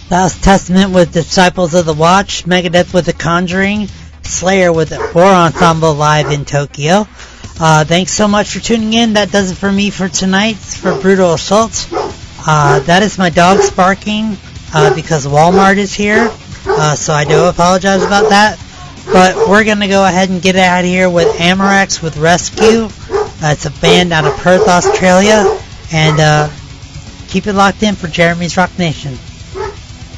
That was Testament with Disciples of the Watch, Megadeth with The Conjuring, Slayer with the War Ensemble live in Tokyo. Thanks so much for tuning in. That does it for me for tonight for Brutal Assault. That is my dog's barking because Walmart is here, so I do apologize about that. But we're going to go ahead and get out of here with Amorex with Rescue. It's a band out of Perth, Australia. And keep it locked in for Jeremy's Rock Nation.